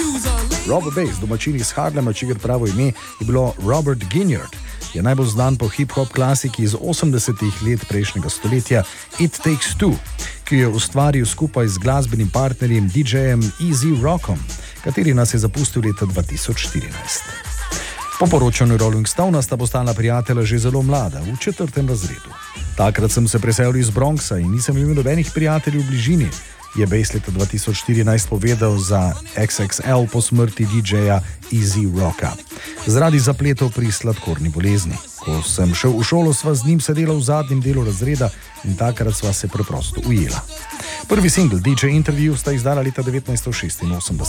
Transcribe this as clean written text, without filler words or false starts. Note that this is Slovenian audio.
Robert Bass, domačin iz Harlema, čigar pravo ime je bilo Robert Ginyard, je najbolj znan po hip-hop klasiki iz 80-ih let prejšnjega stoletja It Takes Two, ki jo je ustvaril skupaj z glasbenim partnerjem DJ-jem Easy Rockom, kateri nas je zapustil leta 2014. Po poročanju Rolling Stona sta postala prijatelja že zelo mlada, v 4. razredu. Takrat sem se preselil iz Bronxa in nisem imel nobenih prijateljev v bližini, je Bass leta 2014 povedal za XXL po smrti DJ-ja Easy Rocka. Zaradi zapletov pri sladkorni bolezni. Ko sem šel v šolo, sva z njim sedela v zadnjem delu razreda in takrat sva se preprosto ujela. Prvi singl DJ Interview sta izdala leta 1986.